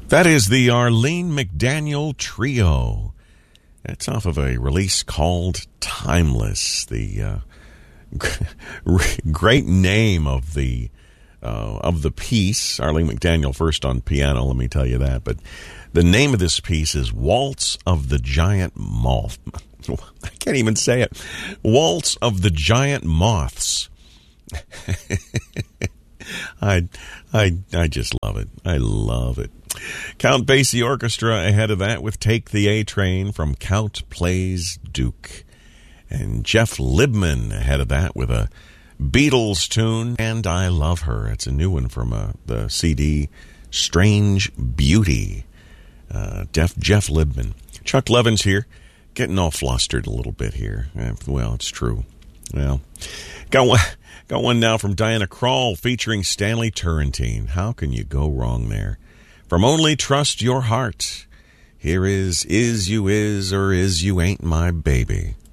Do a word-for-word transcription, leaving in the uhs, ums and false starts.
That is the Arlene McDaniel Trio. That's off of a release called Timeless. The uh, great name of the uh, of the piece. Arlene McDaniel first on piano, let me tell you that. But the name of this piece is Waltz of the Giant Moth. I can't even say it. Waltz of the Giant Moths. I, I, I just love it. I love it. Count Basie Orchestra ahead of that with Take the A Train from Count Plays Duke. And Jeff Libman ahead of that with a Beatles tune, And I Love Her. It's a new one from uh, the C D Strange Beauty. Uh, Jeff, Jeff Libman. Chuck Levin's here, getting all flustered a little bit here. Eh, well, it's true. Well, got one, got one now from Diana Krall featuring Stanley Turrentine. How can you go wrong there? From Only Trust Your Heart, here is Is You Is or Is You Ain't My Baby.